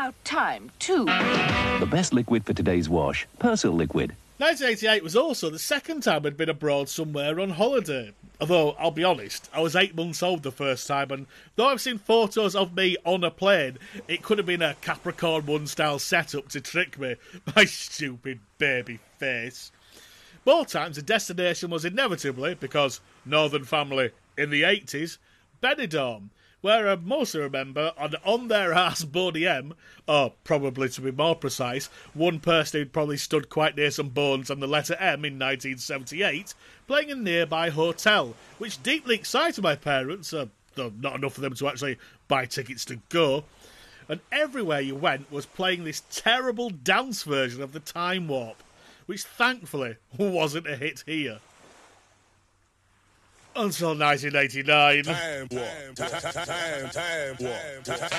about time, too. The best liquid for today's wash, Persil Liquid. 1988 was also the second time I'd been abroad somewhere on holiday. Although, I'll be honest, I was 8 months old the first time, and though I've seen photos of me on a plane, it could have been a Capricorn 1 style setup to trick me. My stupid baby face. Both times the destination was inevitably, because Northern family in the 80s, Benidorm, where I mostly remember an on-their-arse Boney M, or probably to be more precise, one person who'd probably stood quite near some bones and the letter M in 1978, playing a nearby hotel, which deeply excited my parents, though not enough for them to actually buy tickets to go. And everywhere you went was playing this terrible dance version of the Time Warp, which thankfully wasn't a hit here. Until 1989. Time Warp.